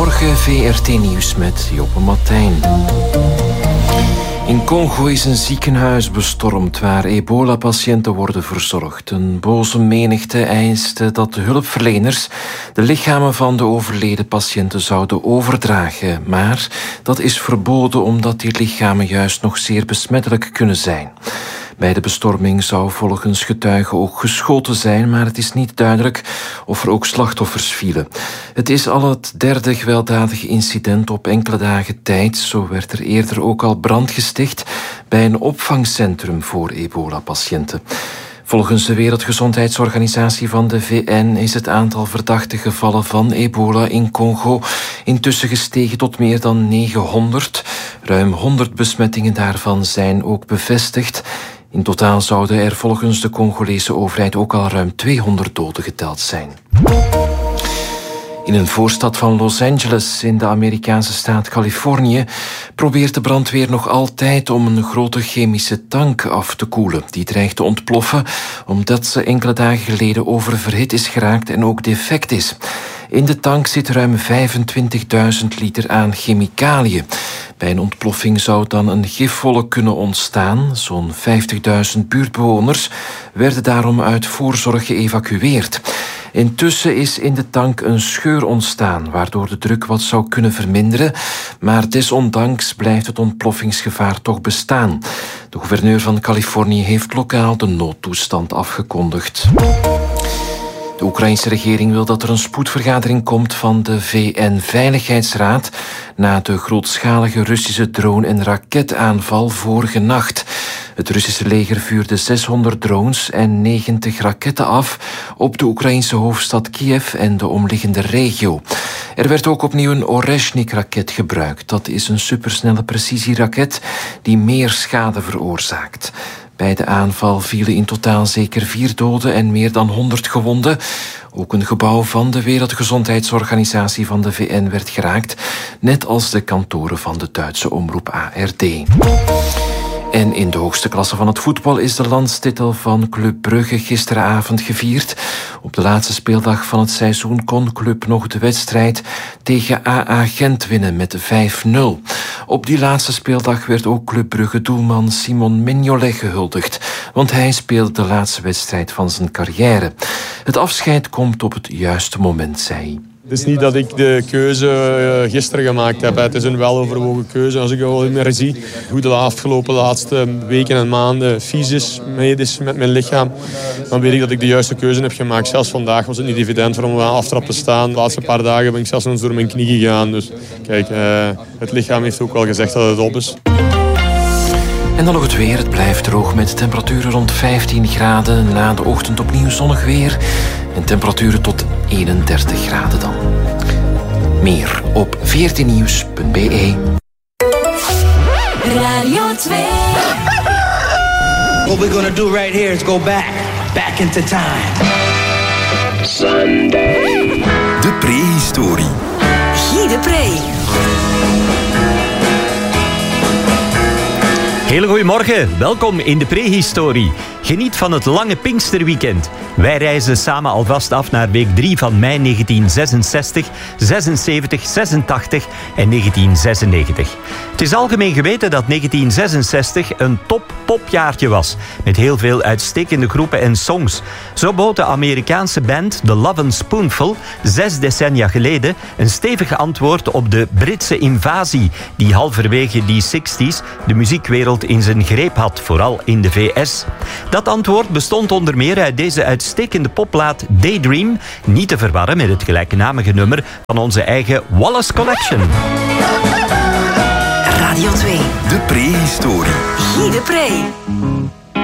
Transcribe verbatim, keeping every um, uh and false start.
Goedemorgen, V R T Nieuws met Joppe Martijn. In Congo is een ziekenhuis bestormd waar ebola-patiënten worden verzorgd. Een boze menigte eiste dat de hulpverleners de lichamen van de overleden patiënten zouden overdragen. Maar dat is verboden omdat die lichamen juist nog zeer besmettelijk kunnen zijn. Bij de bestorming zou volgens getuigen ook geschoten zijn, maar het is niet duidelijk of er ook slachtoffers vielen. Het is al het derde gewelddadige incident op enkele dagen tijd. Zo werd er eerder ook al brand gesticht bij een opvangcentrum voor ebola-patiënten. Volgens de Wereldgezondheidsorganisatie van de V N is het aantal verdachte gevallen van ebola in Congo intussen gestegen tot meer dan negenhonderd. Ruim honderd besmettingen daarvan zijn ook bevestigd. In totaal zouden er volgens de Congolese overheid ook al ruim tweehonderd doden geteld zijn. In een voorstad van Los Angeles in de Amerikaanse staat Californië probeert de brandweer nog altijd om een grote chemische tank af te koelen. Die dreigt te ontploffen omdat ze enkele dagen geleden oververhit is geraakt en ook defect is. In de tank zit ruim vijfentwintigduizend liter aan chemicaliën. Bij een ontploffing zou dan een gifwolk kunnen ontstaan. Zo'n vijftigduizend buurtbewoners werden daarom uit voorzorg geëvacueerd. Intussen is in de tank een scheur ontstaan, waardoor de druk wat zou kunnen verminderen. Maar desondanks blijft het ontploffingsgevaar toch bestaan. De gouverneur van Californië heeft lokaal de noodtoestand afgekondigd. De Oekraïnse regering wil dat er een spoedvergadering komt van de V N-veiligheidsraad na de grootschalige Russische drone- en raketaanval vorige nacht. Het Russische leger vuurde zeshonderd drones en negentig raketten af op de Oekraïnse hoofdstad Kiev en de omliggende regio. Er werd ook opnieuw een Oreshnik-raket gebruikt. Dat is een supersnelle precisieraket die meer schade veroorzaakt. Bij de aanval vielen in totaal zeker vier doden en meer dan honderd gewonden. Ook een gebouw van de Wereldgezondheidsorganisatie van de V N werd geraakt, net als de kantoren van de Duitse omroep A R D. En in de hoogste klasse van het voetbal is de landstitel van Club Brugge gisteravond gevierd. Op de laatste speeldag van het seizoen kon Club nog de wedstrijd tegen A A Gent winnen met vijf nul. Op die laatste speeldag werd ook Club Brugge doelman Simon Mignolet gehuldigd, want hij speelde de laatste wedstrijd van zijn carrière. Het afscheid komt op het juiste moment, zei hij. Het is niet dat ik de keuze gisteren gemaakt heb. Het is een weloverwogen keuze. Als ik al meer zie hoe de afgelopen laatste weken en maanden fysisch mee is met mijn lichaam, dan weet ik dat ik de juiste keuze heb gemaakt. Zelfs vandaag was het niet evident om aan aftrap te staan. De laatste paar dagen ben ik zelfs nog eens door mijn knie gegaan. Dus kijk, het lichaam heeft ook wel gezegd dat het op is. En dan nog het weer. Het blijft droog met temperaturen rond vijftien graden. Na de ochtend opnieuw zonnig weer. En temperaturen tot eenendertig graden dan. Meer op v r t nieuws punt b e. Radio twee. What we're gonna do right here is go back. Back into time. Sunday. De prehistorie. Guy de Pre. Hele goedemorgen, welkom in de prehistorie. Geniet van het lange Pinksterweekend. Wij reizen samen alvast af naar week drie van mei negentien zesenzestig, zesenzeventig, zesentachtig en negentien zesennegentig. Het is algemeen geweten dat negentien zesenzestig een top-popjaartje was, met heel veel uitstekende groepen en songs. Zo bood de Amerikaanse band The Lovin' Spoonful zes decennia geleden een stevig antwoord op de Britse invasie, die halverwege die zestig's de muziekwereld in zijn greep had, vooral in de V S. Dat antwoord bestond onder meer uit deze uitstekende popplaat Daydream, niet te verwarren met het gelijknamige nummer van onze eigen Wallace Collection. Radio twee. De prehistorie. Guy de Pre.